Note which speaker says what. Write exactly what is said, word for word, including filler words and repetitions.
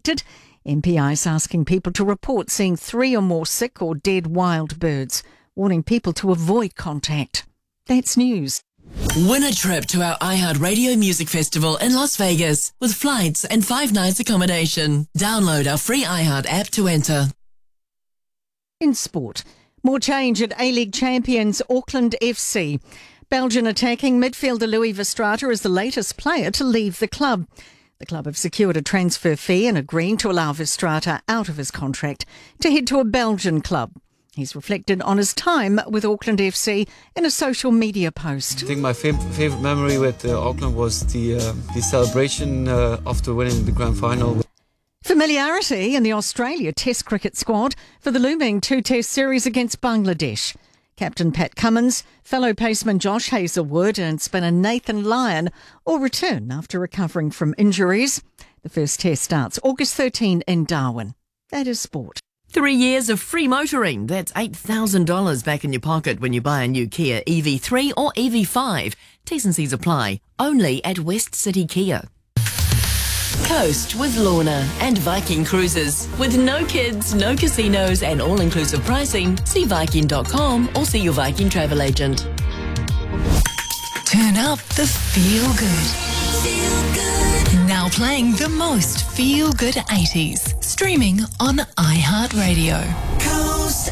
Speaker 1: affected. M P Is asking people to report seeing three or more sick or dead wild birds, warning people to avoid contact. That's news.
Speaker 2: Win a trip to our iHeartRadio Music Festival in Las Vegas with flights and five nights accommodation. Download our free iHeart app to enter.
Speaker 1: In sport, more change at A-League champions Auckland F C. Belgian attacking midfielder Louis Verstraete is the latest player to leave the club. The club have secured a transfer fee and agreed to allow Verstraete out of his contract to head to a Belgian club. He's reflected on his time with Auckland F C in a social media post.
Speaker 3: I think my fav- favourite memory with uh, Auckland was the uh, the celebration uh, after winning the grand final.
Speaker 1: Familiarity in the Australia Test cricket squad for the looming two-test series against Bangladesh. Captain Pat Cummins, fellow paceman Josh Hazlewood and spinner Nathan Lyon all return after recovering from injuries. The first test starts August thirteenth in Darwin. That is sport.
Speaker 2: Three years of free motoring. That's eight thousand dollars back in your pocket when you buy a new Kia E V three or E V five. T's and C's apply. Only at West City Kia. Coast with Lorna and Viking Cruises. With no kids, no casinos and all-inclusive pricing, see Viking dot com or see your Viking travel agent.
Speaker 4: Turn up the feel good. Feel good. Now playing the most feel good eighties. Streaming on iHeartRadio.